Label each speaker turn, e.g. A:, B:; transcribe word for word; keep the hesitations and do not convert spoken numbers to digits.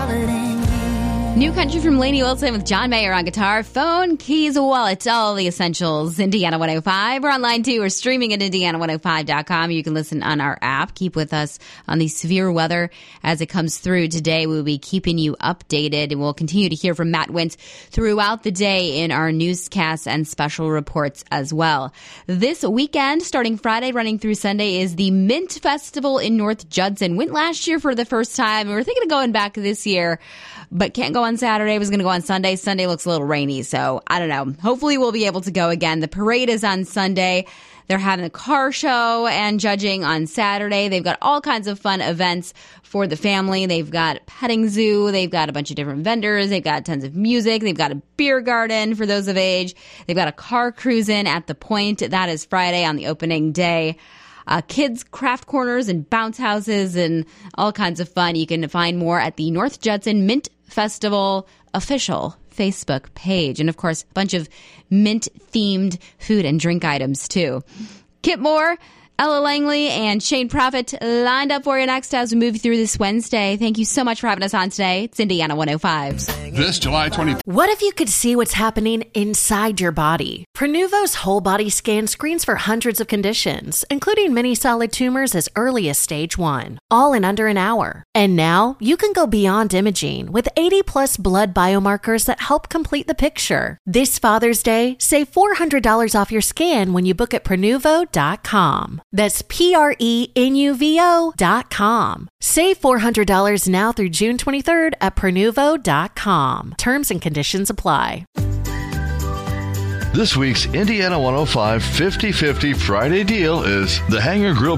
A: calling you.
B: New Country from Lainey Wilson with John Mayer on guitar, phone, keys, wallet, all the essentials. Indiana one oh five. We're online too. We're streaming at Indiana one oh five dot com. You can listen on our app. Keep with us on the severe weather as it comes through today. We'll be keeping you updated, and we'll continue to hear from Matt Wintz throughout the day in our newscasts and special reports as well. This weekend, starting Friday, running through Sunday, is the Mint Festival in North Judson. Went last year for the first time. We were thinking of going back this year, but can't go on Saturday. Was going to go on Sunday. Sunday looks a little rainy, so I don't know. Hopefully we'll be able to go again. The parade is on Sunday. They're having a car show and judging on Saturday. They've got all kinds of fun events for the family. They've got a petting zoo. They've got a bunch of different vendors. They've got tons of music. They've got a beer garden for those of age. They've got a car cruise in at the Point. That is Friday on the opening day. Uh, kids, craft corners, and bounce houses, and all kinds of fun. You can find more at the North Judson Mint Festival official Facebook page. And, of course, a bunch of mint-themed food and drink items, too. Kip Moore, Ella Langley, and Shane Prophet lined up for you next as we move through this Wednesday. Thank you so much for having us on today. It's Indiana one oh five.
C: This July twentieth.
D: What if you could see what's happening inside your body? Prenuvo's whole body scan screens for hundreds of conditions, including many solid tumors as early as stage one, all in under an hour. And now you can go beyond imaging with eighty plus blood biomarkers that help complete the picture. This Father's Day, save four hundred dollars off your scan when you book at Prenuvo dot com. That's P R E N U V O dot com. Save four hundred dollars now through June twenty-third at Prenuvo dot com. Terms and conditions apply.
C: This week's Indiana one oh five fifty fifty Friday deal is the Hangar Grill